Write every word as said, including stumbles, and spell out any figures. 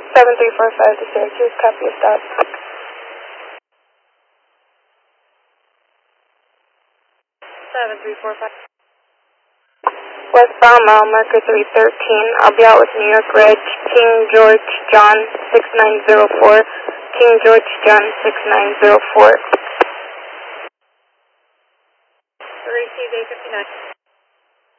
seven three four five to Syracuse, copy a stop. seven three four five. Westbound mile marker three thirteen. I'll be out with New York Ridge, King George John six nine zero four, King George John six nine zero four. Receive eight fifty-nine.